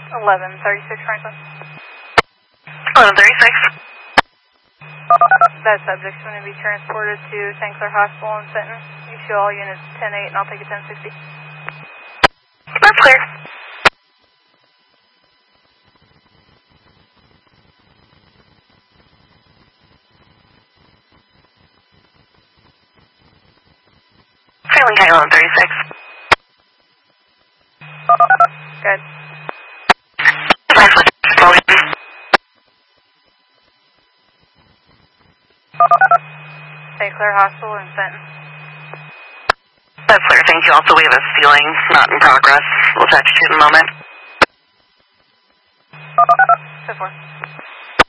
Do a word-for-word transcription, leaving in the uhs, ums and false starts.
eleven thirty-six Franklin. eleven thirty-six. That subject's going to be transported to Saint Clair Hospital in Fenton. You show all units ten eight and I'll take a ten sixty. That's clear. Failing Kite eleven thirty-six. Good. Saint Clair Hospital in Fenton. That's clear, thank you. Also, we have a ceiling not in progress. We'll touch you in a moment. So forth.